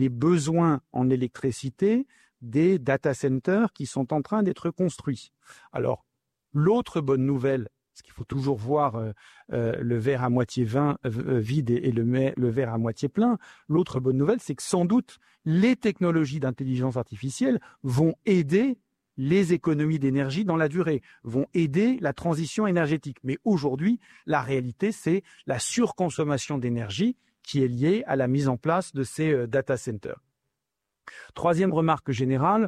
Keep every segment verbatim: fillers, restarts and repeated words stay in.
les besoins en électricité des data centers qui sont en train d'être construits. Alors, l'autre bonne nouvelle, parce qu'il faut toujours voir euh, euh, le verre à moitié vin, euh, vide et, et le, le verre à moitié plein, l'autre bonne nouvelle, c'est que sans doute, les technologies d'intelligence artificielle vont aider les économies d'énergie dans la durée, vont aider la transition énergétique. Mais aujourd'hui, la réalité, c'est la surconsommation d'énergie qui est liée à la mise en place de ces euh, data centers. Troisième remarque générale,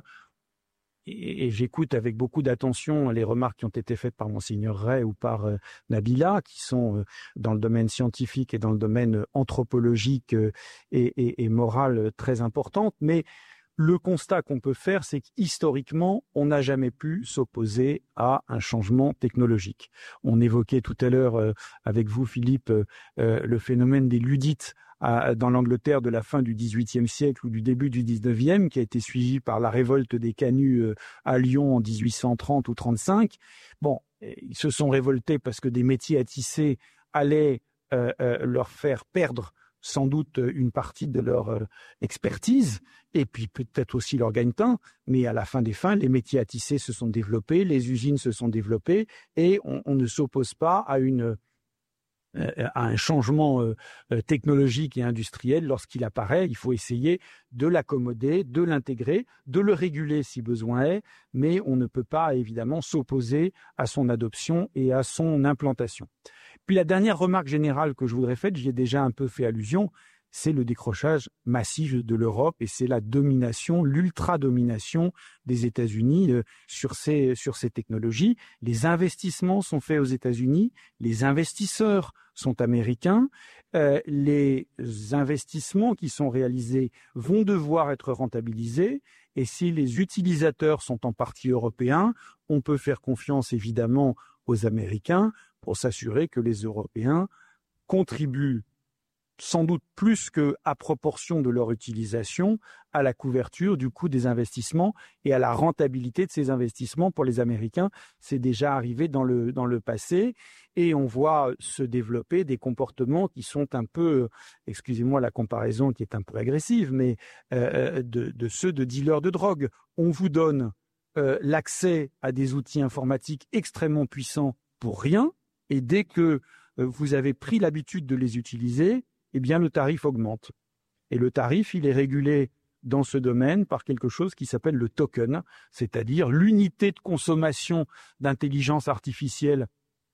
et, et j'écoute avec beaucoup d'attention les remarques qui ont été faites par Monseigneur Ray ou par euh, Nabila, qui sont euh, dans le domaine scientifique et dans le domaine anthropologique euh, et, et, et moral euh, très importantes, mais le constat qu'on peut faire, c'est qu'historiquement, on n'a jamais pu s'opposer à un changement technologique. On évoquait tout à l'heure euh, avec vous, Philippe, euh, le phénomène des Luddites à, dans l'Angleterre de la fin du dix-huitième siècle ou du début du dix-neuvième, qui a été suivi par la révolte des Canuts euh, à Lyon en dix-huit cent trente ou trente-cinq. Bon, ils se sont révoltés parce que des métiers à tisser allaient euh, euh, leur faire perdre sans doute une partie de leur euh, expertise, et puis peut-être aussi leur gagne-pain, mais à la fin des fins, les métiers à tisser se sont développés, les usines se sont développées, et on, on ne s'oppose pas à, une, euh, à un changement euh, technologique et industriel lorsqu'il apparaît. Il faut essayer de l'accommoder, de l'intégrer, de le réguler si besoin est, mais on ne peut pas évidemment s'opposer à son adoption et à son implantation. Puis la dernière remarque générale que je voudrais faire, j'y ai déjà un peu fait allusion, c'est le décrochage massif de l'Europe et c'est la domination, l'ultra-domination des États-Unis euh, sur ces, sur ces technologies. Les investissements sont faits aux États-Unis, les investisseurs sont américains, euh, les investissements qui sont réalisés vont devoir être rentabilisés et si les utilisateurs sont en partie européens, on peut faire confiance évidemment aux Américains pour s'assurer que les Européens contribuent sans doute plus qu'à proportion de leur utilisation à la couverture du coût des investissements et à la rentabilité de ces investissements pour les Américains. C'est déjà arrivé dans le, dans le passé et on voit se développer des comportements qui sont un peu, excusez-moi la comparaison qui est un peu agressive, mais euh, de, de ceux de dealers de drogue. On vous donne euh, l'accès à des outils informatiques extrêmement puissants pour rien, et dès que euh, vous avez pris l'habitude de les utiliser, eh bien le tarif augmente. Et le tarif, il est régulé dans ce domaine par quelque chose qui s'appelle le token, c'est-à-dire l'unité de consommation d'intelligence artificielle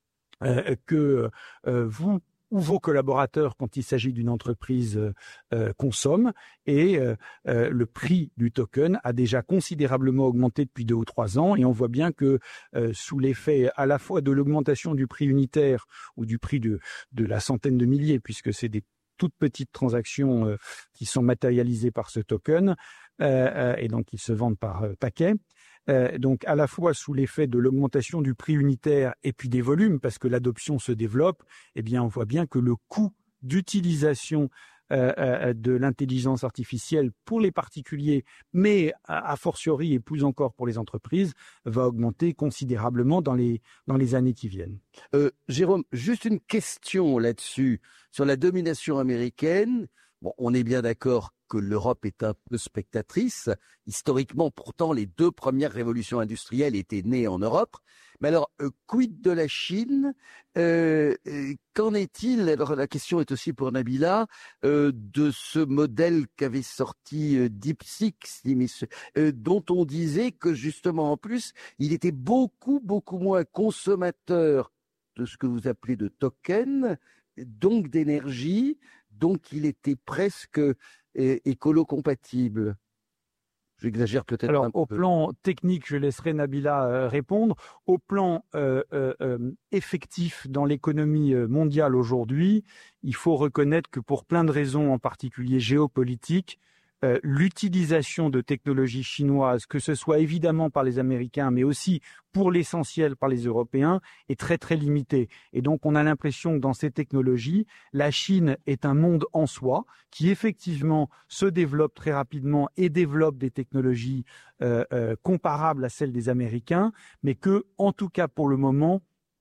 euh, que euh, vous ou vos collaborateurs, quand il s'agit d'une entreprise, euh, consomment. Et euh, euh, le prix du token a déjà considérablement augmenté depuis deux ou trois ans. Et on voit bien que euh, sous l'effet à la fois de l'augmentation du prix unitaire ou du prix de, de la centaine de milliers, puisque c'est des toutes petites transactions euh, qui sont matérialisées par ce token, euh, euh, et donc ils se vendent par euh, paquet. Euh, donc à la fois sous l'effet de l'augmentation du prix unitaire et puis des volumes, parce que l'adoption se développe, eh bien on voit bien que le coût d'utilisation euh, euh, de l'intelligence artificielle pour les particuliers, mais a, a fortiori et plus encore pour les entreprises, va augmenter considérablement dans les, dans les années qui viennent. Euh, Jérôme, juste une question là-dessus, sur la domination américaine. Bon, on est bien d'accord que l'Europe est un peu spectatrice. Historiquement, pourtant, les deux premières révolutions industrielles étaient nées en Europe. Mais alors, euh, quid de la Chine euh, euh, Qu'en est-il? Alors, la question est aussi pour Nabila, euh, de ce modèle qu'avait sorti euh, DeepSeek, euh, dont on disait que, justement, en plus, il était beaucoup, beaucoup moins consommateur de ce que vous appelez de tokens, donc d'énergie, donc il était presque euh, écolo-compatible. J'exagère peut-être Alors, un au peu. plan technique, je laisserai Nabila euh, répondre. Au plan euh, euh, euh, effectif dans l'économie mondiale aujourd'hui, il faut reconnaître que pour plein de raisons, en particulier géopolitiques, euh, l'utilisation de technologies chinoises, que ce soit évidemment par les Américains, mais aussi pour l'essentiel par les Européens, est très très limitée. Et donc on a l'impression que dans ces technologies, la Chine est un monde en soi qui effectivement se développe très rapidement et développe des technologies euh, euh, comparables à celles des Américains, mais que, en tout cas pour le moment,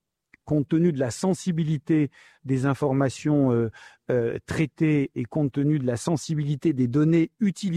compte tenu de la sensibilité des informations euh, euh, traitées et compte tenu de la sensibilité des données utilisées